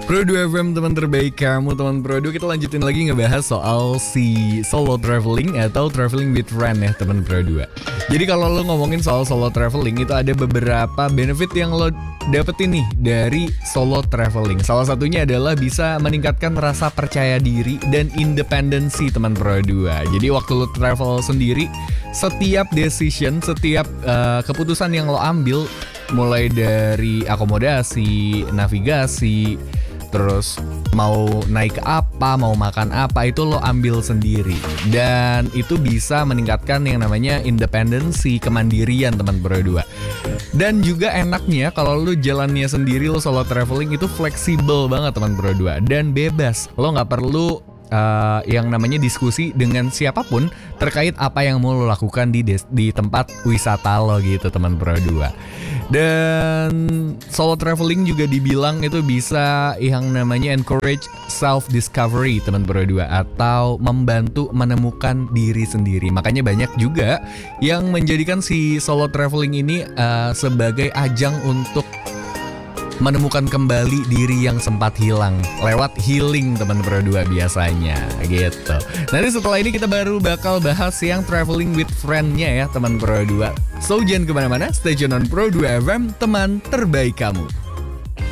Pro 2 FM, teman terbaik kamu, teman Pro 2. Kita lanjutin lagi ngebahas soal si solo traveling atau traveling with friend ya, teman Pro 2. Jadi kalau lo ngomongin soal solo traveling, itu ada beberapa benefit yang lo dapetin nih dari solo traveling. Salah satunya adalah bisa meningkatkan rasa percaya diri dan independensi, teman Pro 2. Jadi waktu lo travel sendiri, setiap decision, setiap keputusan yang lo ambil, mulai dari akomodasi, navigasi, terus mau naik apa, mau makan apa, itu lo ambil sendiri. Dan itu bisa meningkatkan yang namanya independensi, kemandirian, teman Pro 2. Dan juga enaknya kalau lo jalannya sendiri, lo solo traveling itu fleksibel banget, teman Pro 2. Dan bebas, lo gak perlu yang namanya diskusi dengan siapapun terkait apa yang mau lo lakukan di tempat wisata lo gitu, teman Pro 2. Dan solo traveling juga dibilang itu bisa yang namanya encourage self discovery, teman Pro 2, atau membantu menemukan diri sendiri. Makanya banyak juga yang menjadikan si solo traveling ini sebagai ajang untuk menemukan kembali diri yang sempat hilang lewat healing, teman Pro 2 biasanya gitu. Nanti setelah ini kita baru bakal bahas yang traveling with friend-nya ya, teman Pro 2. So jangan kemana-mana, stay tune on Pro 2 FM, teman terbaik kamu.